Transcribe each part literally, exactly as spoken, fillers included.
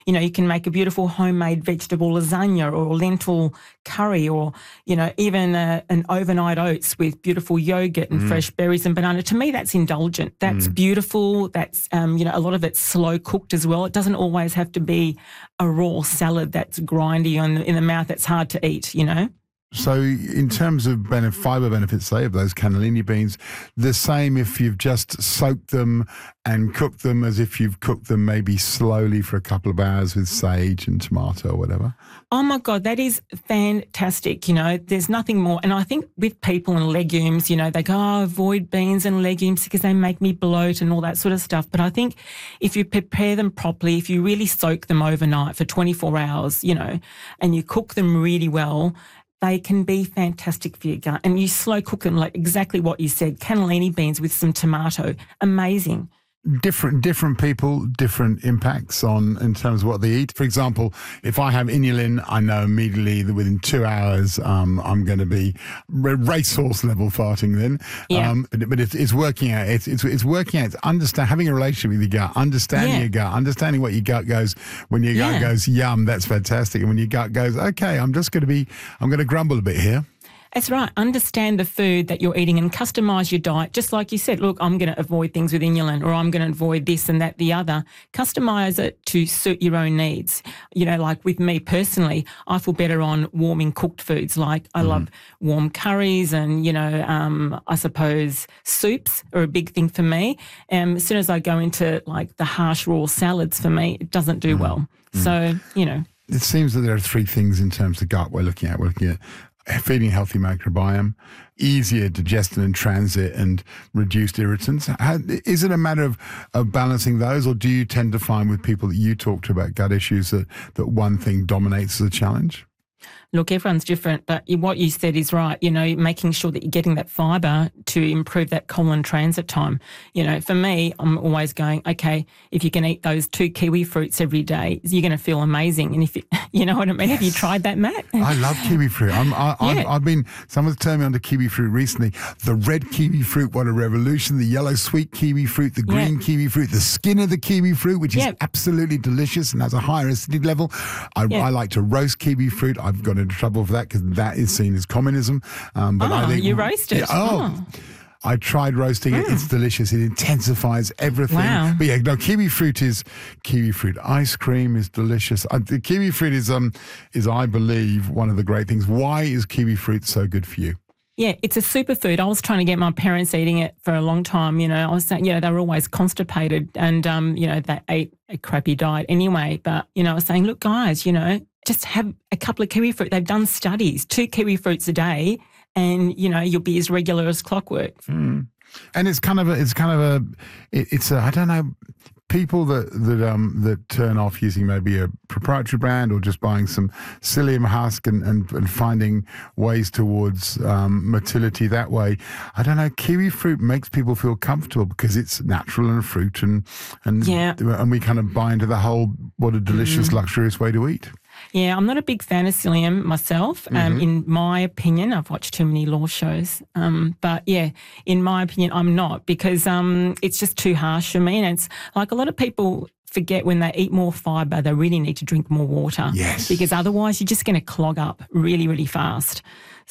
You know, you can make a beautiful homemade vegetable lasagna or lentil curry, or, you know, even a, an overnight oats with beautiful yogurt and mm. fresh berries and banana. To me, that's indulgent. That's mm. beautiful. That's, um, you know, a lot of it's slow cooked as well. It doesn't always have to be a raw salad that's grindy on the, in the mouth that's hard to eat, you know. So in terms of benef- fibre benefits, say, of those cannellini beans, the same if you've just soaked them and cooked them as if you've cooked them maybe slowly for a couple of hours with sage and tomato or whatever? Oh, my God, that is fantastic. You know, there's nothing more. And I think with people and legumes, you know, they go, oh, avoid beans and legumes because they make me bloat and all that sort of stuff. But I think if you prepare them properly, if you really soak them overnight for twenty-four hours, you know, and you cook them really well, they can be fantastic for your gut. And you slow cook them like exactly what you said, cannellini beans with some tomato. Amazing. Different different people, different impacts on in terms of what they eat. For example, if I have inulin, I know immediately that within two hours um, I'm going to be racehorse level farting then. Yeah. Um, but, but it's, it's working out. It's, it's it's working out. It's understand having a relationship with your gut, understanding yeah. your gut, understanding what your gut goes when your yeah. gut goes yum. That's fantastic. And when your gut goes okay, I'm just going to be I'm going to grumble a bit here. That's right. Understand the food that you're eating and customise your diet. Just like you said, look, I'm going to avoid things with inulin, or I'm going to avoid this and that, the other. Customise it to suit your own needs. You know, like with me personally, I feel better on warming cooked foods. Like I mm. love warm curries and, you know, um, I suppose soups are a big thing for me. Um, as soon as I go into like the harsh raw salads, for me, it doesn't do mm. well. Mm. So, you know. It seems that there are three things in terms of gut we're looking at. We're looking at feeding a healthy microbiome, easier digestion and transit, and reduced irritants. How, is it a matter of, of balancing those, or do you tend to find with people that you talk to about gut issues that, that one thing dominates as a challenge? Look, everyone's different, but what you said is right. You know, making sure that you're getting that fibre to improve that colon transit time. You know, for me, I'm always going, okay, if you can eat those two kiwi fruits every day, you're going to feel amazing. And if you, you know what I mean? Yes. Have you tried that, Matt? I love kiwi fruit. I'm, I, yeah. I've, I've been, someone's turned me on to kiwi fruit recently. The red kiwi fruit, what a revolution. The yellow sweet kiwi fruit, the green yeah. kiwi fruit, the skin of the kiwi fruit, which is yeah. absolutely delicious and has a higher acidity level. I, yeah. I like to roast kiwi fruit. I've got into trouble for that because that is seen as communism. Um, but oh, I think you roast it? Yeah, oh. oh. I tried roasting it. Mm. It's delicious. It intensifies everything. Wow. But yeah, no, kiwi fruit is kiwi fruit. Ice cream is delicious. Uh, the kiwi fruit is, um, is, I believe, one of the great things. Why is kiwi fruit so good for you? Yeah, it's a superfood. I was trying to get my parents eating it for a long time. You know, I was saying, you know, they were always constipated and, um, you know, they ate a crappy diet anyway. But, you know, I was saying, look, guys, you know, just have a couple of kiwi fruit. They've done studies, two kiwi fruits a day, and, you know, you'll be as regular as clockwork. Mm. And it's kind of a, it's kind of a, it, it's a, I don't know, people that that um that turn off using maybe a proprietary brand or just buying some psyllium husk and, and, and finding ways towards um, motility that way. I don't know, kiwi fruit makes people feel comfortable because it's natural and a fruit, and and, yeah. and we kind of buy into the whole, what a delicious, mm. luxurious way to eat. Yeah, I'm not a big fan of psyllium myself. Um, mm-hmm. In my opinion, I've watched too many law shows. Um, but yeah, in my opinion, I'm not, because um, it's just too harsh for me. And it's like a lot of people forget when they eat more fibre, they really need to drink more water. Yes. Because otherwise you're just going to clog up really, really fast.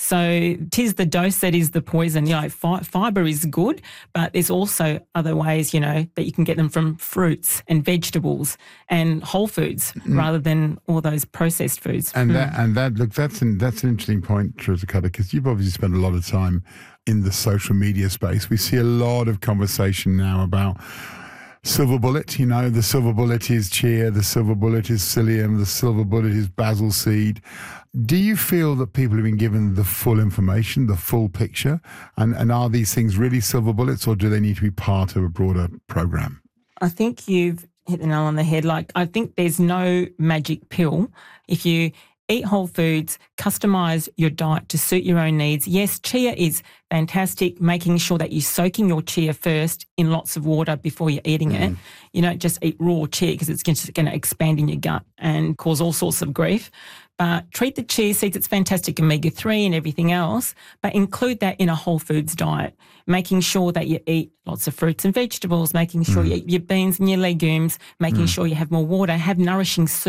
So 'tis the dose that is the poison. You know, fi- fibre is good, but there's also other ways, you know, that you can get them from fruits and vegetables and whole foods mm. rather than all those processed foods. And mm. that, and that, look, that's an, that's an interesting point, Teresa Cutter, because you've obviously spent a lot of time in the social media space. We see a lot of conversation now about silver bullet. You know, the silver bullet is chia, the silver bullet is psyllium, the silver bullet is basil seed. Do you feel that people have been given the full information, the full picture? And, and are these things really silver bullets, or do they need to be part of a broader program? I think you've hit the nail on the head. Like, I think there's no magic pill. If you eat whole foods, customize your diet to suit your own needs. Yes, chia is fantastic, making sure that you're soaking your chia first in lots of water before you're eating mm. it. You don't just eat raw chia because it's just going to expand in your gut and cause all sorts of grief. But treat the chia seeds, it's fantastic, omega three and everything else, but include that in a whole foods diet, making sure that you eat lots of fruits and vegetables, making sure mm. you eat your beans and your legumes, making mm. sure you have more water, have nourishing soup.